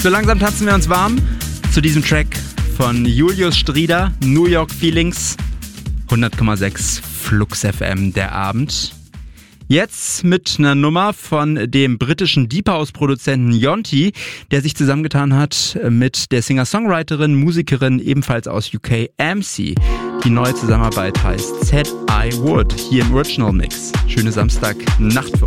So langsam tanzen wir uns warm zu diesem Track von Julius Strieder, New York Feelings, 100,6 Flux FM der Abend. Jetzt mit einer Nummer von dem britischen Deep House-Produzenten Yonti, der sich zusammengetan hat mit der Singer-Songwriterin, Musikerin ebenfalls aus UK, MC. Die neue Zusammenarbeit heißt Said I Would, hier im Original Mix. Schöne Samstagnacht für